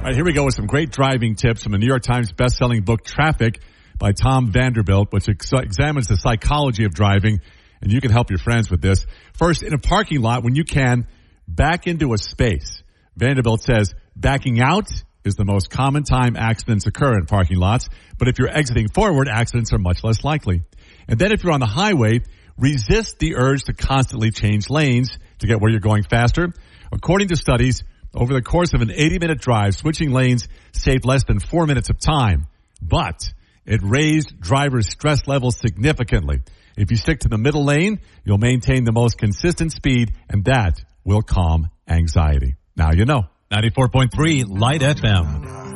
right, here we go with some great driving tips from the New York Times best-selling book, Traffic, by Tom Vanderbilt, which examines the psychology of driving, and you can help your friends with this. First, in a parking lot, when you can, back into a space. Vanderbilt says backing out is the most common time accidents occur in parking lots, but if you're exiting forward, accidents are much less likely. And then if you're on the highway, resist the urge to constantly change lanes to get where you're going faster. According to studies, over the course of an 80-minute drive, switching lanes saved less than 4 minutes of time, but it raised drivers' stress levels significantly. If you stick to the middle lane, you'll maintain the most consistent speed, and that will calm anxiety. Now you know. 94.3 Light FM.